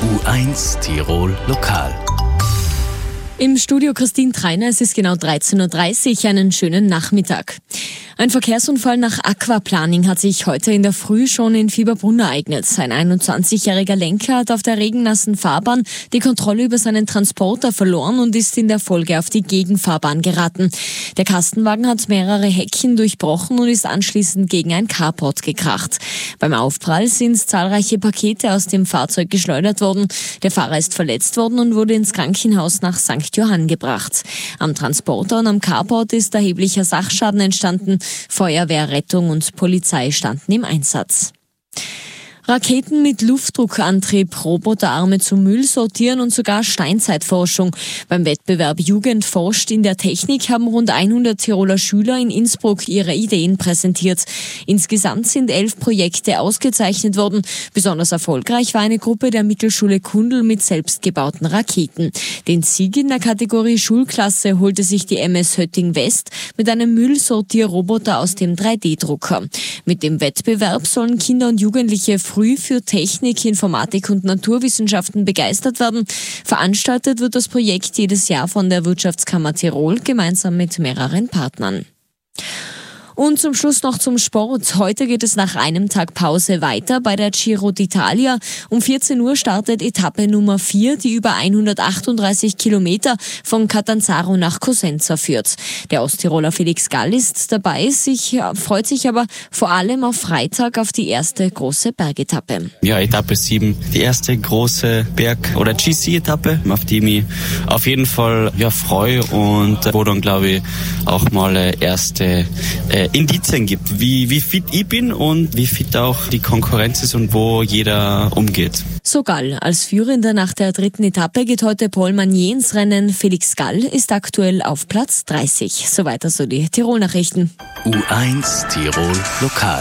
U1 Tirol Lokal. Im Studio Christine Treiner, es ist genau 13.30 Uhr, einen schönen Nachmittag. Ein Verkehrsunfall nach Aquaplaning hat sich heute in der Früh schon in Fieberbrunn ereignet. Ein 21-jähriger Lenker hat auf der regennassen Fahrbahn die Kontrolle über seinen Transporter verloren und ist in der Folge auf die Gegenfahrbahn geraten. Der Kastenwagen hat mehrere Hecken durchbrochen und ist anschließend gegen ein Carport gekracht. Beim Aufprall sind zahlreiche Pakete aus dem Fahrzeug geschleudert worden. Der Fahrer ist verletzt worden und wurde ins Krankenhaus nach St. Johann gebracht. Am Transporter und am Carport ist erheblicher Sachschaden entstanden. Feuerwehr, Rettung und Polizei standen im Einsatz. Raketen mit Luftdruckantrieb, Roboterarme zum Müll sortieren und sogar Steinzeitforschung. Beim Wettbewerb Jugend forscht in der Technik haben rund 100 Tiroler Schüler in Innsbruck ihre Ideen präsentiert. Insgesamt sind 11 Projekte ausgezeichnet worden. Besonders erfolgreich war eine Gruppe der Mittelschule Kundl mit selbstgebauten Raketen. Den Sieg in der Kategorie Schulklasse holte sich die MS Hötting West mit einem Müllsortierroboter aus dem 3D-Drucker. Mit dem Wettbewerb sollen Kinder und Jugendliche früh für Technik, Informatik und Naturwissenschaften begeistert werden. Veranstaltet wird das Projekt jedes Jahr von der Wirtschaftskammer Tirol gemeinsam mit mehreren Partnern. Und zum Schluss noch zum Sport. Heute geht es nach einem Tag Pause weiter bei der Giro d'Italia. Um 14 Uhr startet Etappe Nummer 4, die über 138 Kilometer von Catanzaro nach Cosenza führt. Der Osttiroler Felix Gall ist dabei, freut sich aber vor allem auf Freitag auf die erste große Bergetappe. Ja, Etappe 7, die erste große Berg- oder GC-Etappe, auf die ich mich auf jeden Fall freue und wo dann, glaube ich, auch mal erste Indizien gibt, wie fit ich bin und wie fit auch die Konkurrenz ist und wo jeder umgeht. So Gall. Als Führender nach der dritten Etappe geht heute Paul Magnier ins Rennen. Felix Gall ist aktuell auf Platz 30. Soweit also die Tirol-Nachrichten. U1 Tirol Lokal.